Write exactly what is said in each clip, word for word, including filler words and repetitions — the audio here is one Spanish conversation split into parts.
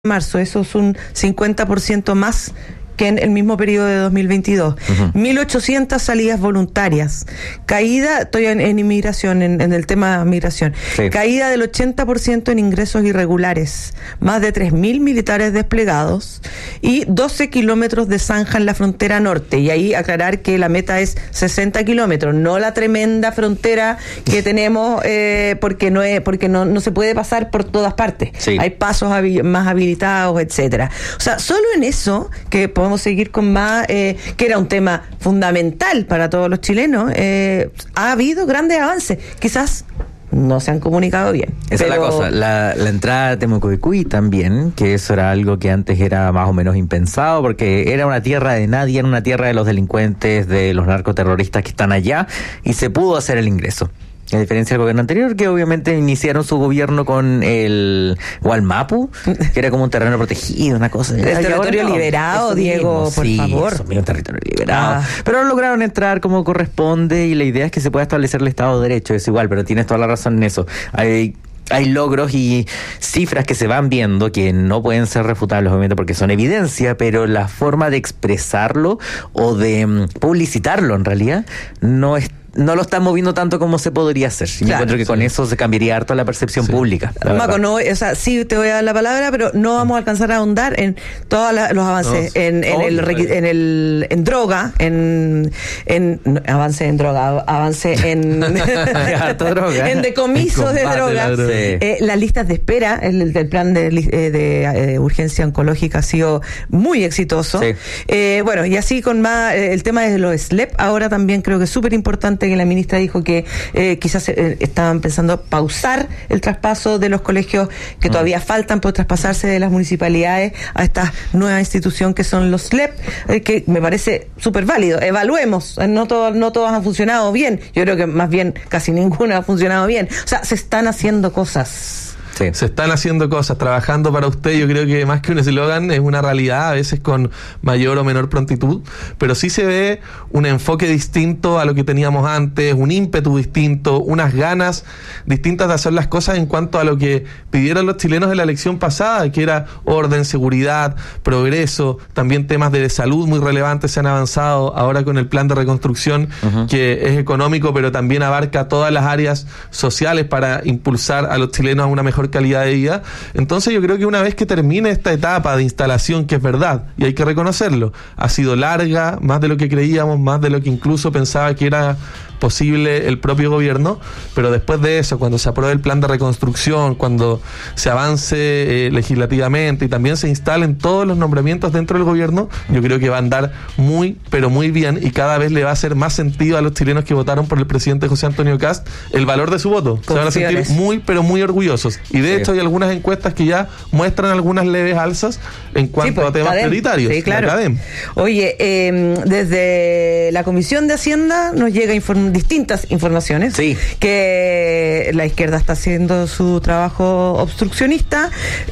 marzo, eso es un cincuenta por ciento más que en el mismo periodo de dos mil veintidós. Uh-huh. mil ochocientas salidas voluntarias. Caída, estoy en, en inmigración, en, en el tema de migración. Sí. Caída del ochenta por ciento en ingresos irregulares. Más de tres mil militares desplegados y doce kilómetros de zanja en la frontera norte. Y ahí aclarar que la meta es sesenta kilómetros, no la tremenda frontera que tenemos, eh, porque no es, porque no, no se puede pasar por todas partes. Sí. Hay pasos habi- más habilitados, etcétera. O sea, solo en eso, que podemos seguir con más, eh, que era un tema fundamental para todos los chilenos, eh, ha habido grandes avances. Quizás no se han comunicado bien. Esa pero... es la cosa. La, la entrada a Temucoicuy también, que eso era algo que antes era más o menos impensado, porque era una tierra de nadie, era una tierra de los delincuentes, de los narcoterroristas que están allá, y se pudo hacer el ingreso. A diferencia del gobierno anterior, que obviamente iniciaron su gobierno con el Gualmapu, que era como un terreno protegido, una cosa. El territorio no, liberado, Diego, mismo, por sí, favor. Eso, un territorio liberado. Ah. Pero lograron entrar como corresponde, y la idea es que se pueda establecer el Estado de Derecho. Es igual, pero tienes toda la razón en eso. Hay... Hay logros y cifras que se van viendo que no pueden ser refutables, obviamente, porque son evidencia, pero la forma de expresarlo o de um, publicitarlo, en realidad, no es no lo están moviendo tanto como se podría hacer. Y claro, encuentro que sí. Con eso se cambiaría harto la percepción sí. pública. Maco, no, o sea, sí te voy a dar la palabra, pero no vamos a alcanzar a ahondar en todos los avances, no, en, en, oh, el, en el en droga, en, en no, avance en droga, avance en droga. en decomiso de drogas. La sí. eh, las listas de espera, el del plan de, de, de, de urgencia oncológica ha sido muy exitoso. Sí. Eh, bueno, y así con más, eh, el tema de los S L E P, ahora también creo que es súper importante, que la ministra dijo que eh, quizás eh, estaban pensando pausar el traspaso de los colegios que mm. todavía faltan por traspasarse de las municipalidades a esta nueva institución que son los S L E P, eh, que me parece súper válido. Evaluemos, no, todo, no todas han funcionado bien, yo creo que más bien casi ninguna ha funcionado bien. O sea, se están haciendo cosas. Sí. Se están haciendo cosas, trabajando para usted. Yo creo que más que un eslogan es una realidad, a veces con mayor o menor prontitud, pero sí se ve un enfoque distinto a lo que teníamos antes, un ímpetu distinto, unas ganas distintas de hacer las cosas en cuanto a lo que pidieron los chilenos en la elección pasada, que era orden, seguridad, progreso, también temas de salud muy relevantes se han avanzado ahora con el plan de reconstrucción, uh-huh. que es económico, pero también abarca todas las áreas sociales para impulsar a los chilenos a una mejor calidad de vida. Entonces yo creo que una vez que termine esta etapa de instalación, que es verdad, y hay que reconocerlo, ha sido larga, más de lo que creíamos, más de lo que incluso pensaba que era posible el propio gobierno, pero después de eso, cuando se apruebe el plan de reconstrucción, cuando se avance eh, legislativamente y también se instalen todos los nombramientos dentro del gobierno, yo creo que va a andar muy, pero muy bien, y cada vez le va a hacer más sentido a los chilenos que votaron por el presidente José Antonio Kast el valor de su voto. Se van a sentir muy, pero muy orgullosos. Y de sí. hecho hay algunas encuestas que ya muestran algunas leves alzas en cuanto sí, pues, a temas Cadem. prioritarios. Sí, claro. Oye, eh, desde la Comisión de Hacienda nos llega información, distintas informaciones, sí. que la izquierda está haciendo su trabajo obstruccionista,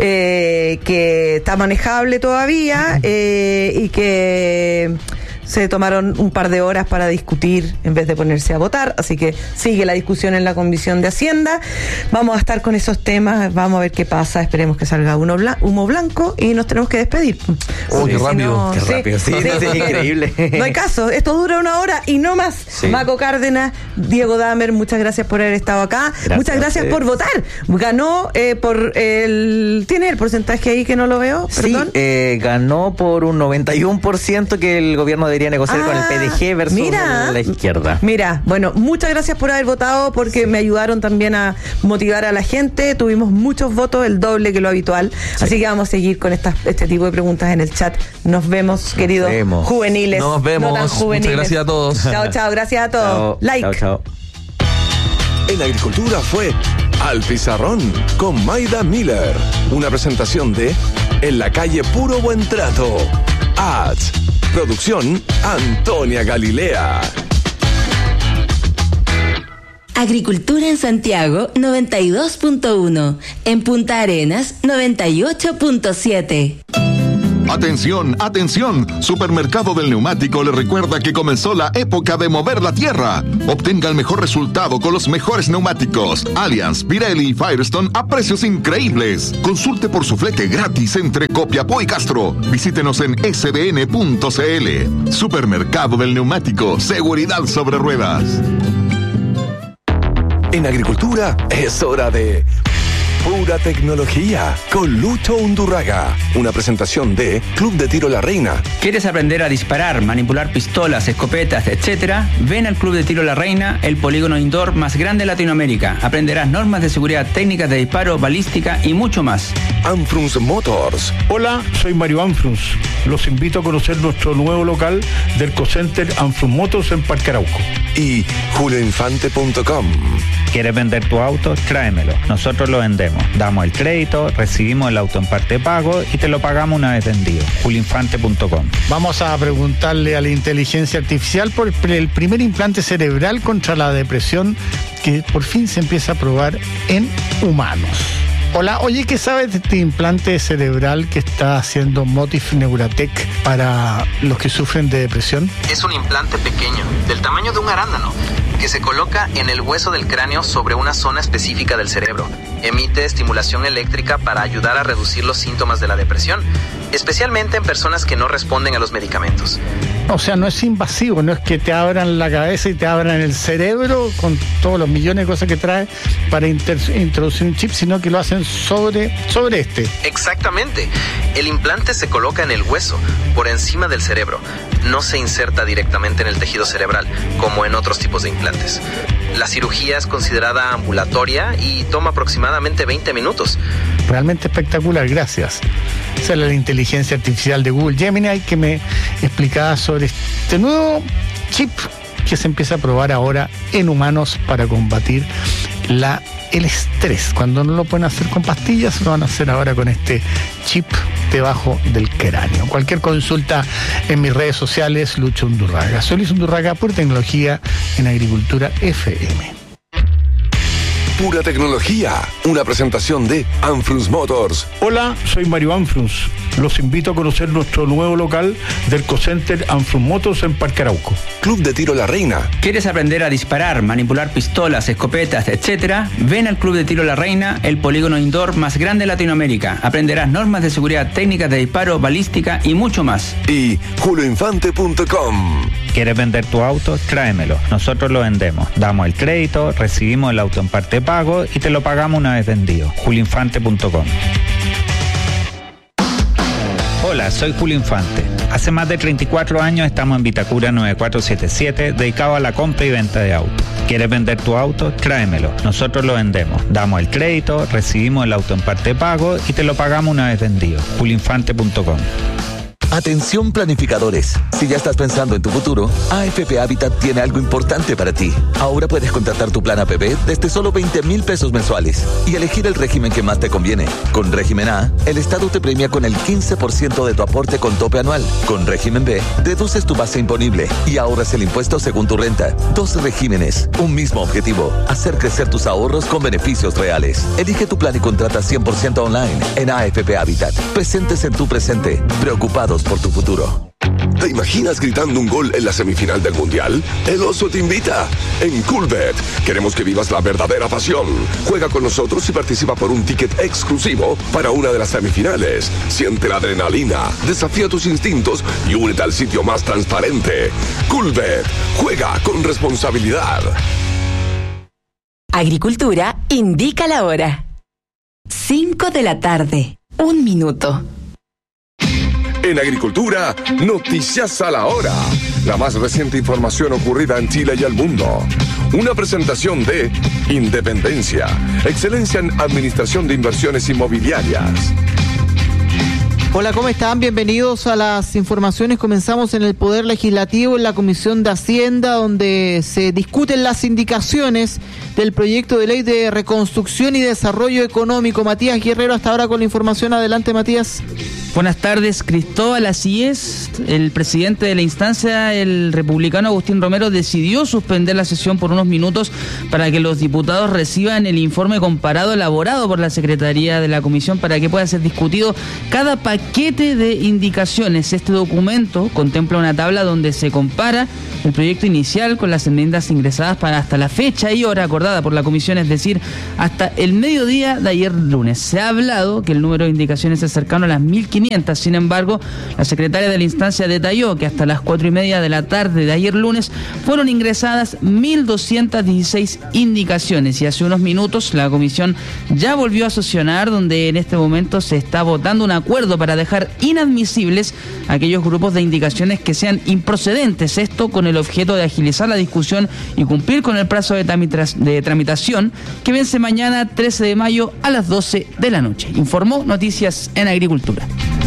eh, que está manejable todavía, eh, y que se tomaron un par de horas para discutir en vez de ponerse a votar, así que sigue la discusión en la Comisión de Hacienda. Vamos a estar con esos temas, vamos a ver qué pasa, esperemos que salga uno blan- humo blanco y nos tenemos que despedir. Oh, qué rápido, no, qué sí, rápido, sí, sí, sí, increíble. No hay caso, esto dura una hora y no más. Sí. Maco Cárdenas, Diego Damer, muchas gracias por haber estado acá, gracias, muchas gracias por votar. Ganó eh, por el... ¿Tiene el porcentaje ahí que no lo veo? Perdón. Sí, eh, ganó por un noventa y uno por ciento que el gobierno de negociar ah, con el P D G versus mira, la izquierda. Mira, bueno, muchas gracias por haber votado, porque sí. me ayudaron también a motivar a la gente. Tuvimos muchos votos, el doble que lo habitual. Sí. Así que vamos a seguir con estas, este tipo de preguntas en el chat. Nos vemos, queridos vemos. juveniles. Nos vemos. No Muchas gracias a todos. Chao, chao. Gracias a todos. Chao, like. Chao, chao. En Agricultura fue Al Pizarrón con Maida Miller. Una presentación de En la calle Puro Buen Trato. Ads. Producción Antonia Galilea. Agricultura en Santiago noventa y dos punto uno. En Punta Arenas noventa y ocho punto siete. Atención, atención. Supermercado del Neumático le recuerda que comenzó la época de mover la tierra. Obtenga el mejor resultado con los mejores neumáticos Allianz, Pirelli y Firestone a precios increíbles. Consulte por su flete gratis entre Copiapó y Castro. Visítenos en s b n punto c l. Supermercado del Neumático. Seguridad sobre ruedas. En agricultura es hora de Pura Tecnología con Lucho Undurraga. Una presentación de Club de Tiro La Reina. ¿Quieres aprender a disparar, manipular pistolas, escopetas, etcétera? Ven al Club de Tiro La Reina, el polígono indoor más grande de Latinoamérica. Aprenderás normas de seguridad, técnicas de disparo, balística y mucho más. Anfrunz Motors. Hola, soy Mario Anfrunz. Los invito a conocer nuestro nuevo local del Ecocenter Anfrunz Motors en Parque Arauco. Y julio infante punto com. ¿Quieres vender tu auto? Tráemelo. Nosotros lo vendemos. Damos el crédito, recibimos el auto en parte de pago y te lo pagamos una vez vendido. julio infante punto com. Vamos a preguntarle a la inteligencia artificial por el primer implante cerebral contra la depresión que por fin se empieza a probar en humanos. Hola, oye, ¿qué sabes de este implante cerebral que está haciendo Motif Neuratech para los que sufren de depresión? Es un implante pequeño, del tamaño de un arándano, que se coloca en el hueso del cráneo sobre una zona específica del cerebro. Emite estimulación eléctrica para ayudar a reducir los síntomas de la depresión, especialmente en personas que no responden a los medicamentos. O sea, no es invasivo, no es que te abran la cabeza y te abran el cerebro con todos los millones de cosas que trae para inter- introducir un chip, sino que lo hacen sobre, sobre este. Exactamente. El implante se coloca en el hueso, por encima del cerebro. No se inserta directamente en el tejido cerebral, como en otros tipos de implantes. La cirugía es considerada ambulatoria y toma aproximadamente veinte minutos. Realmente espectacular, gracias. Esa es la inteligencia artificial de Google Gemini que me explicaba sobre este nuevo chip que se empieza a probar ahora en humanos para combatir la, el estrés. Cuando no lo pueden hacer con pastillas, lo van a hacer ahora con este chip debajo del cráneo. Cualquier consulta en mis redes sociales, Lucho Undurraga. Soy Luis Undurraga, por tecnología en Agricultura F M. Pura Tecnología, una presentación de Anfrunz Motors. Hola, soy Mario Anfrunz. Los invito a conocer nuestro nuevo local del Ecocenter Anfrunz Motors en Parque Arauco. Club de Tiro La Reina. ¿Quieres aprender a disparar, manipular pistolas, escopetas, etcétera? Ven al Club de Tiro La Reina, el polígono indoor más grande de Latinoamérica. Aprenderás normas de seguridad, técnicas de disparo, balística y mucho más. Y julio infante punto com. ¿Quieres vender tu auto? Tráemelo. Nosotros lo vendemos. Damos el crédito, recibimos el auto en parte de pago y te lo pagamos una vez vendido. julio infante punto com. Hola, soy Julio Infante. Hace más de treinta y cuatro años estamos en Vitacura nueve cuatro siete siete, dedicado a la compra y venta de autos. ¿Quieres vender tu auto? Tráemelo. Nosotros lo vendemos. Damos el crédito, recibimos el auto en parte de pago y te lo pagamos una vez vendido. julio infante punto com. Atención planificadores, si ya estás pensando en tu futuro, A F P Habitat tiene algo importante para ti. Ahora puedes contratar tu plan A P B desde solo veinte mil pesos mensuales y elegir el régimen que más te conviene. Con régimen A, el Estado te premia con el quince por ciento de tu aporte con tope anual. Con régimen B, deduces tu base imponible y ahorras el impuesto según tu renta. Dos regímenes, un mismo objetivo, hacer crecer tus ahorros con beneficios reales. Elige tu plan y contrata cien por ciento online en A F P Habitat. Presentes en tu presente, preocupados por tu futuro. ¿Te imaginas gritando un gol en la semifinal del Mundial? El Oso te invita. En Coolbet queremos que vivas la verdadera pasión. Juega con nosotros y participa por un ticket exclusivo para una de las semifinales. Siente la adrenalina, desafía tus instintos y únete al sitio más transparente. Coolbet, juega con responsabilidad. Agricultura indica la hora. cinco de la tarde, un minuto. En Agricultura, noticias a la hora. La más reciente información ocurrida en Chile y el mundo. Una presentación de Independencia, excelencia en administración de inversiones inmobiliarias. Hola, ¿cómo están? Bienvenidos a las informaciones. Comenzamos en el Poder Legislativo, en la Comisión de Hacienda, donde se discuten las indicaciones del proyecto de ley de reconstrucción y desarrollo económico. Matías Guerrero, hasta ahora con la información. Adelante, Matías. Buenas tardes, Cristóbal. Así es, el presidente de la instancia, el republicano Agustín Romero, decidió suspender la sesión por unos minutos para que los diputados reciban el informe comparado elaborado por la Secretaría de la Comisión para que pueda ser discutido cada paquete paquete de indicaciones. Este documento contempla una tabla donde se compara el proyecto inicial con las enmiendas ingresadas para hasta la fecha y hora acordada por la comisión, es decir, hasta el mediodía de ayer lunes. Se ha hablado que el número de indicaciones es cercano a las mil quinientas, sin embargo, la secretaria de la instancia detalló que hasta las cuatro y media de la tarde de ayer lunes fueron ingresadas mil doscientas dieciséis indicaciones y hace unos minutos la comisión ya volvió a sesionar, donde en este momento se está votando un acuerdo para dejar inadmisibles aquellos grupos de indicaciones que sean improcedentes, esto con el objeto de agilizar la discusión y cumplir con el plazo de, tramita- de tramitación que vence mañana trece de mayo a las doce de la noche. Informó Noticias en Agricultura.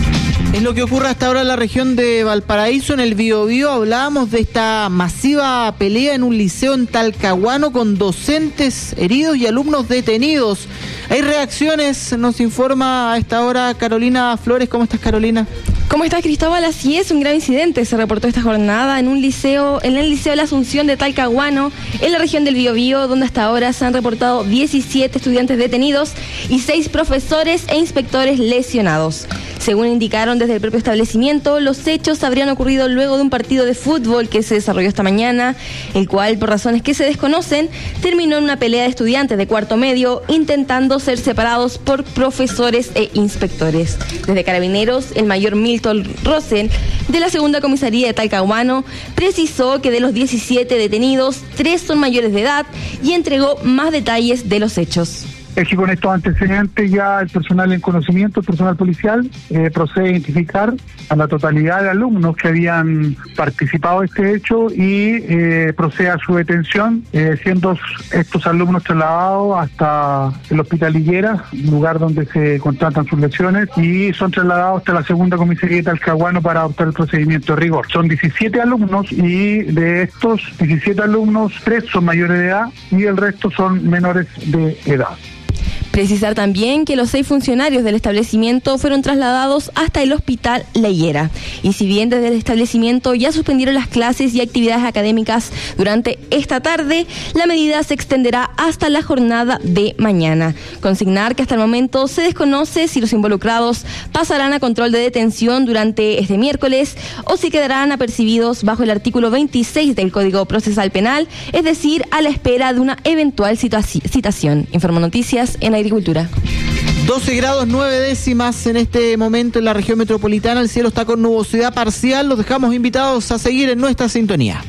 Es lo que ocurre hasta ahora en la región de Valparaíso, en el Biobío. Hablábamos de esta masiva pelea en un liceo en Talcahuano con docentes heridos y alumnos detenidos. Hay reacciones, nos informa a esta hora Carolina Flores. ¿Cómo estás, Carolina? ¿Cómo estás, Cristóbal? Así es, un grave incidente se reportó esta jornada en un liceo, en el Liceo de la Asunción de Talcahuano, en la región del Biobío, donde hasta ahora se han reportado diecisiete estudiantes detenidos y seis profesores e inspectores lesionados. Según indicaron desde el propio establecimiento, los hechos habrían ocurrido luego de un partido de fútbol que se desarrolló esta mañana, el cual, por razones que se desconocen, terminó en una pelea de estudiantes de cuarto medio intentando ser separados por profesores e inspectores. Desde Carabineros, el mayor Milton Rosen, de la segunda comisaría de Talcahuano, precisó que de los diecisiete detenidos, tres son mayores de edad y entregó más detalles de los hechos. Es que con estos antecedentes ya el personal en conocimiento, el personal policial, eh, procede a identificar a la totalidad de alumnos que habían participado de este hecho y eh, procede a su detención, eh, siendo estos alumnos trasladados hasta el Hospital Higuera, lugar donde se contratan sus lesiones, y son trasladados hasta la segunda comisaría de Talcahuano para adoptar el procedimiento de rigor. Son diecisiete alumnos y de estos diecisiete alumnos, tres son mayores de edad y el resto son menores de edad. Precisar también que los seis funcionarios del establecimiento fueron trasladados hasta el Hospital La Higuera. Y si bien desde el establecimiento ya suspendieron las clases y actividades académicas durante esta tarde, la medida se extenderá hasta la jornada de mañana. Consignar que hasta el momento se desconoce si los involucrados pasarán a control de detención durante este miércoles o si quedarán apercibidos bajo el artículo veintiséis del Código Procesal Penal, es decir, a la espera de una eventual citaci- citación. Informó Noticias en Agricultura. doce grados nueve décimas en este momento en la región metropolitana. El cielo está con nubosidad parcial. Los dejamos invitados a seguir en nuestra sintonía.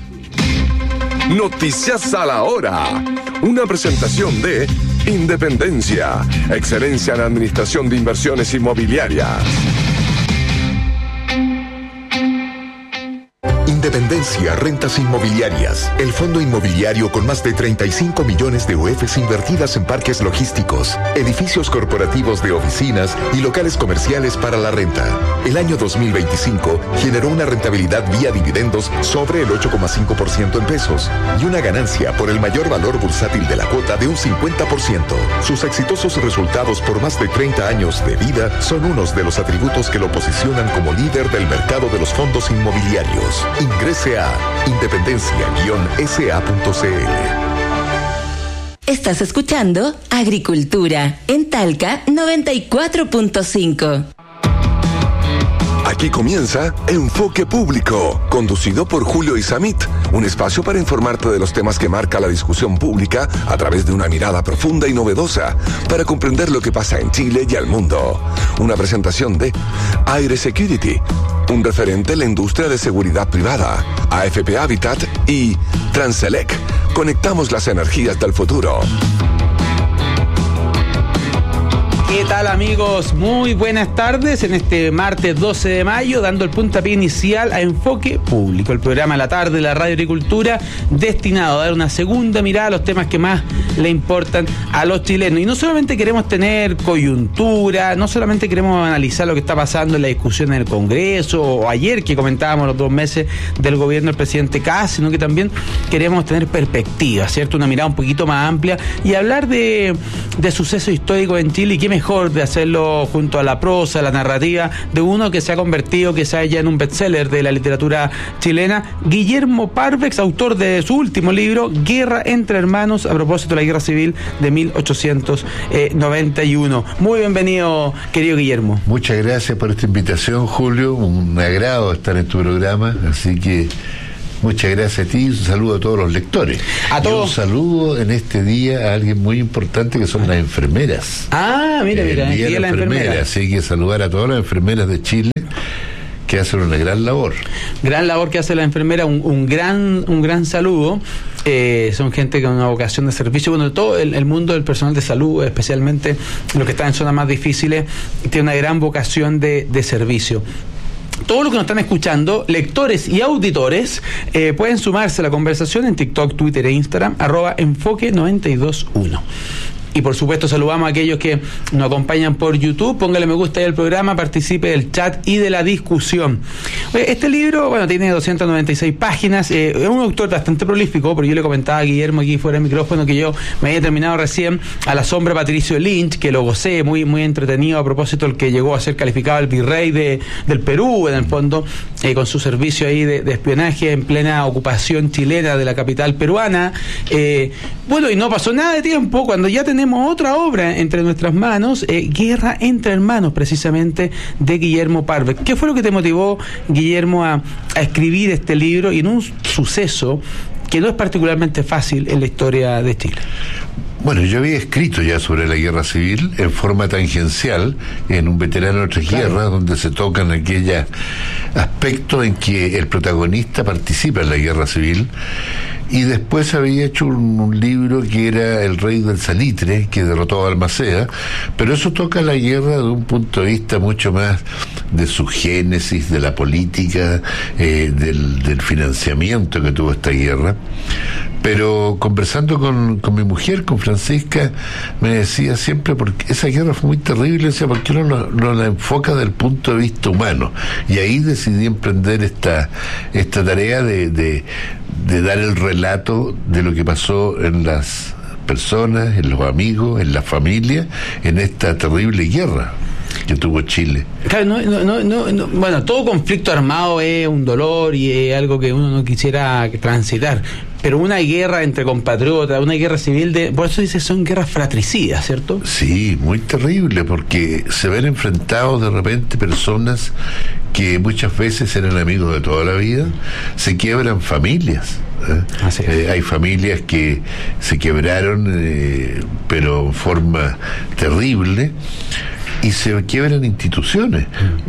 Noticias a la hora. Una presentación de Independencia. Excelencia en administración de inversiones inmobiliarias. Independencia Rentas Inmobiliarias, el fondo inmobiliario con más de treinta y cinco millones de U Efes invertidas en parques logísticos, edificios corporativos de oficinas y locales comerciales para la renta. El año dos mil veinticinco generó una rentabilidad vía dividendos sobre el ocho coma cinco por ciento en pesos y una ganancia por el mayor valor bursátil de la cuota de un cincuenta por ciento. Sus exitosos resultados por más de treinta años de vida son unos de los atributos que lo posicionan como líder del mercado de los fondos inmobiliarios. Ingrese a independencia guion s a punto c l. Estás escuchando Agricultura en Talca noventa y cuatro punto cinco. Aquí comienza Enfoque Público, conducido por Julio Isamit, un espacio para informarte de los temas que marca la discusión pública a través de una mirada profunda y novedosa para comprender lo que pasa en Chile y al mundo. Una presentación de Aire Security, un referente en la industria de seguridad privada, A F P Habitat y Transelec. Conectamos las energías del futuro. ¿Qué tal, amigos? Muy buenas tardes en este martes doce de mayo, dando el puntapié inicial a Enfoque Público, el programa de la tarde de la Radio Agricultura, destinado a dar una segunda mirada a los temas que más le importan a los chilenos. Y no solamente queremos tener coyuntura, no solamente queremos analizar lo que está pasando en la discusión en el Congreso, o ayer que comentábamos los dos meses del gobierno del presidente Kast, sino que también queremos tener perspectiva, ¿cierto? Una mirada un poquito más amplia y hablar de, de sucesos históricos en Chile, y qué mejor mejor de hacerlo junto a la prosa, la narrativa, de uno que se ha convertido quizás ya en un bestseller de la literatura chilena, Guillermo Parvex, autor de su último libro, Guerra entre Hermanos, a propósito de la Guerra Civil de mil ochocientos noventa y uno. Muy bienvenido, querido Guillermo. Muchas gracias por esta invitación, Julio. Un agrado estar en tu programa, así que muchas gracias a ti y un saludo a todos los lectores. A todos. Y un saludo en este día a alguien muy importante que son las enfermeras. Ah, mira, mira, el día de la enfermera. enfermera. Así que saludar a todas las enfermeras de Chile que hacen una gran labor. Gran labor que hace la enfermera, un, un gran un gran saludo. Eh, son gente con una vocación de servicio. Bueno, todo el, el mundo del personal de salud, especialmente los que están en zonas más difíciles, tiene una gran vocación de, de servicio. Todos los que nos están escuchando, lectores y auditores, eh, pueden sumarse a la conversación en TikTok, Twitter e Instagram, arroba enfoque noventa y dos uno. Y por supuesto saludamos a aquellos que nos acompañan por YouTube. Póngale me gusta ahí al programa, participe del chat y de la discusión. Este libro, bueno, tiene doscientas noventa y seis páginas. Eh, es un autor bastante prolífico, pero yo le comentaba a Guillermo aquí fuera del micrófono que yo me había terminado recién A la sombra Patricio Lynch, que lo gocé, muy muy entretenido, a propósito el que llegó a ser calificado el virrey de, del Perú, en el fondo, eh, con su servicio ahí de, de espionaje en plena ocupación chilena de la capital peruana. Eh, bueno, y no pasó nada de tiempo cuando ya tenemos otra obra entre nuestras manos, eh, Guerra entre Hermanos, precisamente, de Guillermo Parvex. ¿Qué fue lo que te motivó, Guillermo, a, a escribir este libro y en un suceso que no es particularmente fácil en la historia de Chile? Bueno, yo había escrito ya sobre la guerra civil en forma tangencial en Un veterano de otras claro. guerras, donde se tocan aquellos aspectos en que el protagonista participa en la guerra civil. Y después había hecho un, un libro que era El rey del salitre, que derrotó a Balmaceda, pero eso toca la guerra de un punto de vista mucho más de su génesis, de la política, eh, del, del financiamiento que tuvo esta guerra. Pero conversando con, con mi mujer, con Francisca, me decía siempre, porque esa guerra fue muy terrible, decía, ¿por qué no, no, no la enfoca desde el punto de vista humano? Y ahí decidí emprender esta, esta tarea de, de, de dar el relato de lo que pasó en las personas, en los amigos, en la familia, en esta terrible guerra que tuvo Chile. Claro, no, no, no, no, bueno, todo conflicto armado es un dolor y es algo que uno no quisiera transitar, pero una guerra entre compatriotas, una guerra civil, de, por eso dice, son guerras fratricidas, ¿cierto? Sí, muy terrible, porque se ven enfrentados de repente personas que muchas veces eran amigos de toda la vida, se quiebran familias. ¿eh? Eh, hay familias que se quebraron, eh, pero en forma terrible, y se quiebran instituciones.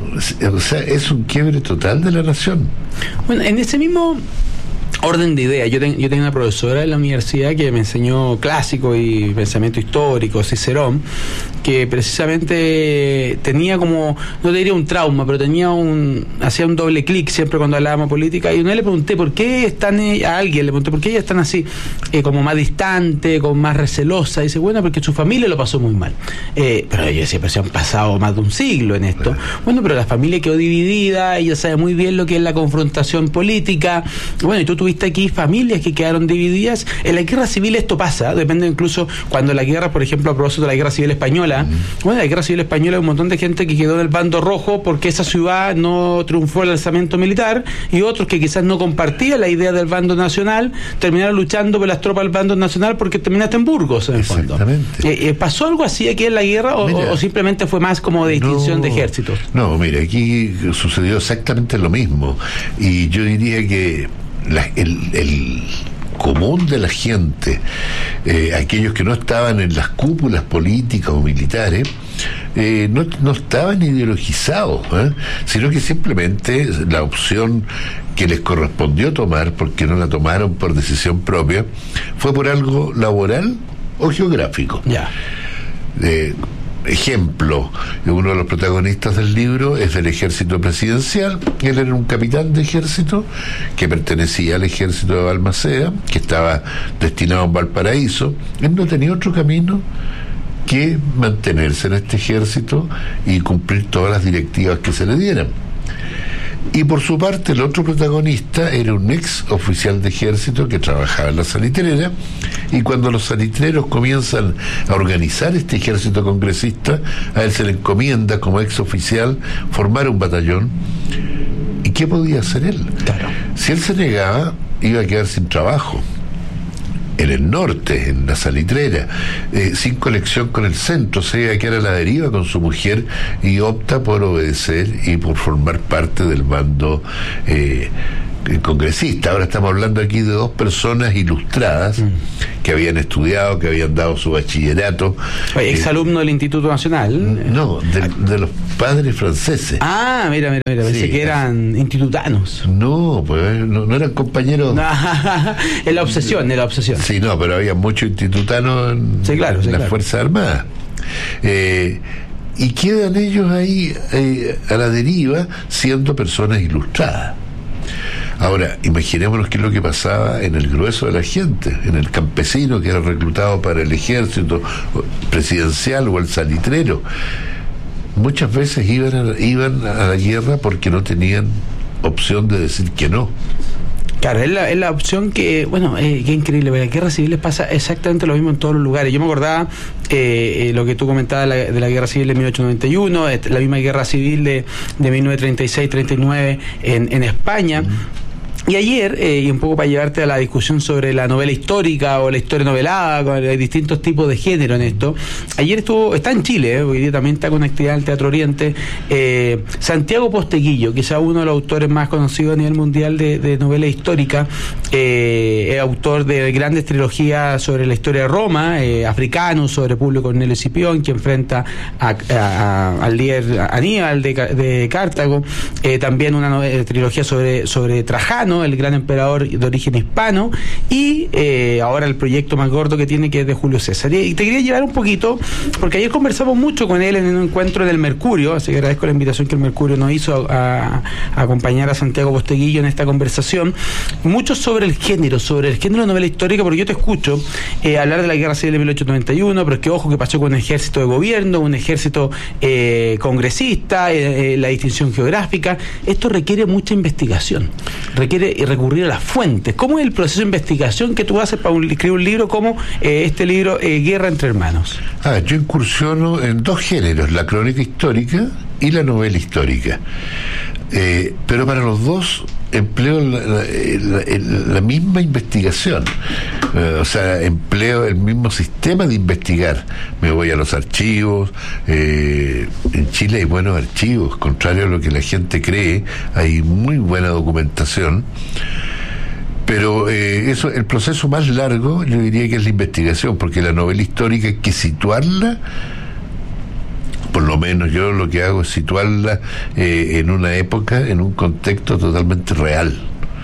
O sea, es un quiebre total de la nación. Bueno, en ese mismo orden de ideas, yo, ten, yo tenía una profesora en la universidad que me enseñó clásico y pensamiento histórico, Cicerón, que precisamente tenía como, no te diría un trauma, pero tenía un, hacía un doble clic siempre cuando hablábamos política, y una vez le pregunté por qué están, a alguien le pregunté por qué ellas están así, eh, como más distante, como más recelosa, y dice, bueno, porque su familia lo pasó muy mal, eh, pero yo decía, pero se han pasado más de un siglo en esto, bueno, pero la familia quedó dividida, ella sabe muy bien lo que es la confrontación política, bueno, y tú tuviste aquí familias que quedaron divididas. En la guerra civil esto pasa, depende incluso cuando la guerra, por ejemplo, a propósito de la guerra civil española, uh-huh. bueno, la guerra civil española hay un montón de gente que quedó en el bando rojo porque esa ciudad no triunfó el alzamiento militar, y otros que quizás no compartían la idea del bando nacional terminaron luchando por las tropas del bando nacional porque terminaste en Burgos, en el fondo. Eh, eh, ¿Pasó algo así aquí en la guerra o, mira, o simplemente fue más como de distinción no, de ejércitos? No, mira, aquí sucedió exactamente lo mismo, y yo diría que La, el, el común de la gente, eh, aquellos que no estaban en las cúpulas políticas o militares, eh, no, no estaban ideologizados, ¿eh? sino que simplemente la opción que les correspondió tomar, porque no la tomaron por decisión propia, fue por algo laboral o geográfico. Ya. Eh, Ejemplo, uno de los protagonistas del libro es del ejército presidencial. Él era un capitán de ejército que pertenecía al ejército de Balmaceda, que estaba destinado en Valparaíso. Él no tenía otro camino que mantenerse en este ejército y cumplir todas las directivas que se le dieran. Y por su parte, el otro protagonista era un ex oficial de ejército que trabajaba en la salitrera Y cuando los salitreros comienzan a organizar este ejército congresista, a él se le encomienda como ex oficial formar un batallón. ¿Y qué podía hacer él? Claro. Si él se negaba, iba a quedar sin trabajo en el norte, en la salitrera, eh, sin conexión con el centro, se iba a quedar a la deriva con su mujer, y opta por obedecer y por formar parte del bando eh, congresista. Ahora estamos hablando aquí de dos personas ilustradas mm. que habían estudiado, que habían dado su bachillerato. Oye, exalumno eh, del Instituto Nacional. No, de, de los padres franceses. Ah, mira, mira, mira, pensé sí, que eran institutanos. No, pues no, no eran compañeros. Es la obsesión, es la obsesión. Sí, no, pero había muchos institutanos en, sí, claro, sí, en las claro. Fuerzas Armadas. Eh, y quedan ellos ahí eh, a la deriva siendo personas ilustradas. Ahora, imaginémonos qué es lo que pasaba en el grueso de la gente, en el campesino que era reclutado para el ejército presidencial o el salitrero. Muchas veces iban a, iban a la guerra porque no tenían opción de decir que no. Claro, es la, es la opción que, bueno, eh, qué increíble, porque la guerra civil les pasa exactamente lo mismo en todos los lugares. Yo me acordaba eh, eh, lo que tú comentabas de la, de la guerra civil de mil ochocientos noventa y uno, eh, la misma guerra civil de, de mil novecientos treinta y seis treinta y nueve en, en España. Mm. Y ayer, eh, y un poco para llevarte a la discusión sobre la novela histórica o la historia novelada, hay distintos tipos de género en esto. Ayer estuvo, está en Chile, eh, hoy día también está con actividad en el Teatro Oriente, eh, Santiago Posteguillo, quizá uno de los autores más conocidos a nivel mundial de, de novela histórica, eh, es autor de grandes trilogías sobre la historia de Roma, eh, Africanus, sobre Publio Cornelio Escipión, que enfrenta a, a, a, al líder Aníbal de, de Cartago, eh, también una novela, trilogía sobre, sobre Trajano, el gran emperador de origen hispano, y eh, ahora el proyecto más gordo que tiene, que es de Julio César. Y te quería llevar un poquito, porque ayer conversamos mucho con él en un encuentro en el Mercurio, así que agradezco la invitación que el Mercurio nos hizo a, a acompañar a Santiago Posteguillo en esta conversación, mucho sobre el género, sobre el género de novela histórica, porque yo te escucho eh, hablar de la guerra civil de mil ochocientos noventa y uno, pero es que ojo que pasó con un ejército de gobierno, un ejército eh, congresista, eh, eh, la distinción geográfica. Esto requiere mucha investigación, requiere recurrir a las fuentes. ¿Cómo es el proceso de investigación que tú haces para un, escribir un libro como eh, este libro, eh, Guerra entre Hermanos? Ah, yo incursiono en dos géneros, la crónica histórica y la novela histórica. Eh, pero para los dos empleo la, la, la, la misma investigación, eh, o sea, empleo el mismo sistema de investigar. Me voy a los archivos, eh, en Chile hay buenos archivos, contrario a lo que la gente cree, hay muy buena documentación. Pero eh, eso, el proceso más largo yo diría que es la investigación, porque la novela histórica hay que situarla, por lo menos yo lo que hago es situarla eh, en una época, en un contexto totalmente real,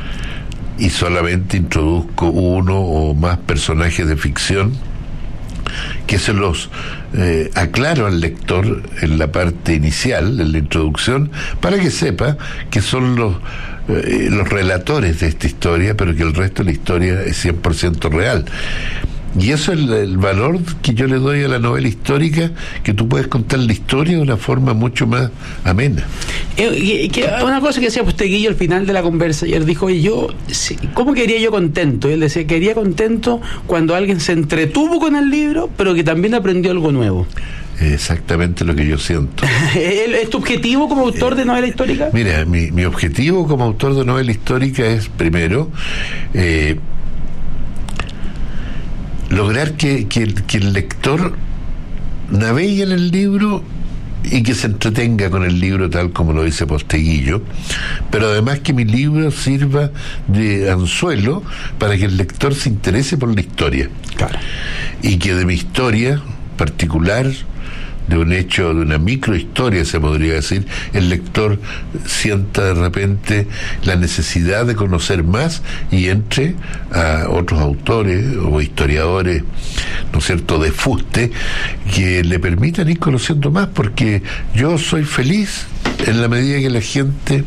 y solamente introduzco uno o más personajes de ficción que se los eh, aclaro al lector en la parte inicial, en la introducción, para que sepa que son los eh, los relatores de esta historia, pero que el resto de la historia es cien por ciento real. Y eso es el, el valor que yo le doy a la novela histórica, que tú puedes contar la historia de una forma mucho más amena. Eh, que, una cosa que decía Posteguillo al final de la conversa ayer, dijo, oye, yo, ¿cómo quedaría yo contento? Y él decía, quedaría contento cuando alguien se entretuvo con el libro, pero que también aprendió algo nuevo. Exactamente lo que yo siento. ¿Es tu objetivo como autor de novela histórica? Mira, mi, mi objetivo como autor de novela histórica es, primero, eh, lograr que, que, que el lector navegue en el libro y que se entretenga con el libro tal como lo dice Posteguillo, pero además que mi libro sirva de anzuelo para que el lector se interese por la historia. Claro. Y que de mi historia particular, de un hecho, de una microhistoria se podría decir, el lector sienta de repente la necesidad de conocer más y entre a otros autores o historiadores, ¿no es cierto?, de fuste, que le permitan ir conociendo más, porque yo soy feliz en la medida que la gente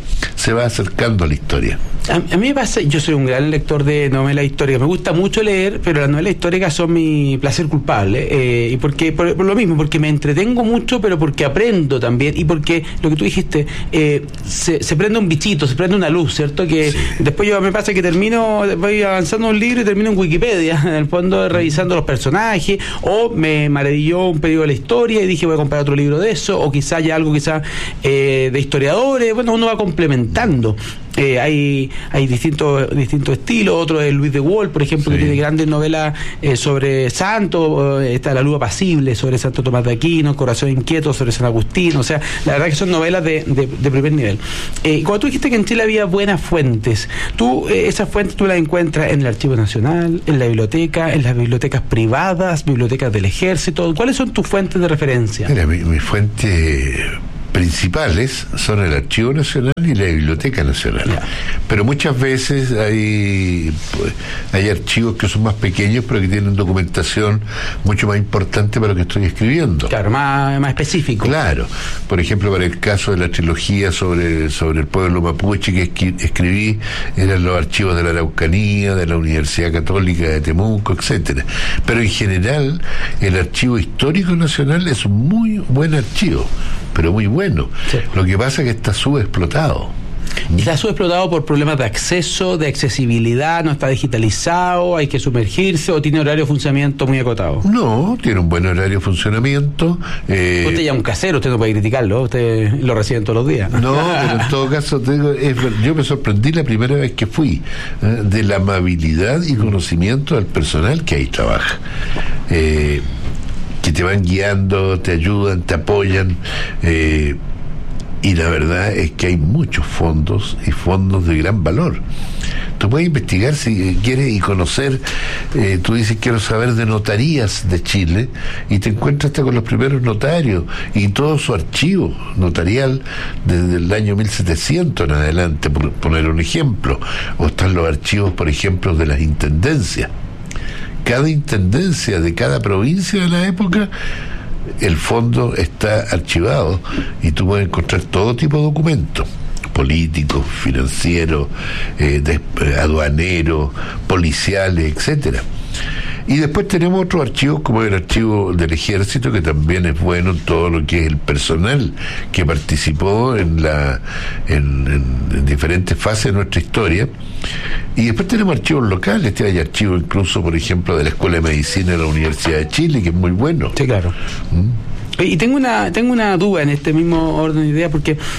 se va acercando a la historia. A, a mí me pasa, yo soy un gran lector de novelas históricas, me gusta mucho leer, pero las novelas históricas son mi placer culpable, eh, y porque por, por lo mismo, porque me entretengo mucho, pero porque aprendo también, y porque lo que tú dijiste, eh, se, se prende un bichito, se prende una luz, ¿cierto? Que sí. Después yo me pasa que termino, voy avanzando un libro y termino en Wikipedia, en el fondo revisando los personajes, o me maravilló un periodo de la historia y dije voy a comprar otro libro de eso, o quizá ya algo quizá eh, de historiadores, bueno, uno va complementando. Eh, hay hay distintos distintos estilos, otro es Luis de Wall, por ejemplo, sí. Que tiene grandes novelas eh, sobre santos, eh, está La Luz Apacible sobre Santo Tomás de Aquino, Corazón Inquieto sobre San Agustín, o sea, la verdad que son novelas de, de, de primer nivel. Eh, cuando tú dijiste que en Chile había buenas fuentes, tú eh, esas fuentes tú las encuentras en el Archivo Nacional, en la biblioteca, en las bibliotecas privadas, bibliotecas del Ejército. ¿Cuáles son tus fuentes de referencia? Mira, mi, mi fuente principales son el Archivo Nacional y la Biblioteca Nacional. Yeah. Pero muchas veces hay pues, hay archivos que son más pequeños pero que tienen documentación mucho más importante para lo que estoy escribiendo. Claro, más, más específico. Claro. Por ejemplo, para el caso de la trilogía sobre, sobre el pueblo mapuche que esqui, escribí, eran los archivos de la Araucanía, de la Universidad Católica de Temuco, etcétera. Pero en general, el Archivo Histórico Nacional es un muy buen archivo, pero muy bueno. Sí. Lo que pasa es que está subexplotado. Está subexplotado por problemas de acceso, de accesibilidad, no está digitalizado, hay que sumergirse, o tiene horario de funcionamiento muy acotado. No, tiene un buen horario de funcionamiento. Eh... Usted ya es un casero, usted no puede criticarlo, usted lo recibe todos los días. No, pero en todo caso, te digo, es, yo me sorprendí la primera vez que fui eh, de la amabilidad y conocimiento del personal que ahí trabaja. Eh, que te van guiando, te ayudan, te apoyan, eh, y la verdad es que hay muchos fondos y fondos de gran valor. Tú puedes investigar si quieres y conocer, eh, tú dices quiero saber de notarías de Chile y te encuentras hasta con los primeros notarios y todo su archivo notarial desde el año mil setecientos en adelante, por poner un ejemplo, o están los archivos, por ejemplo, de las intendencias. Cada intendencia de cada provincia de la época, el fondo está archivado y tú puedes encontrar todo tipo de documentos, políticos, financieros, eh, de, eh, aduaneros, policiales, etcétera. Y después tenemos otros archivos como el archivo del Ejército, que también es bueno en todo lo que es el personal que participó en la en, en, en diferentes fases de nuestra historia. Y después tenemos archivos locales, hay archivos incluso, por ejemplo, de la Escuela de Medicina de la Universidad de Chile, que es muy bueno. Sí, claro. ¿Mm? Y tengo una tengo una duda en este mismo orden de idea, porque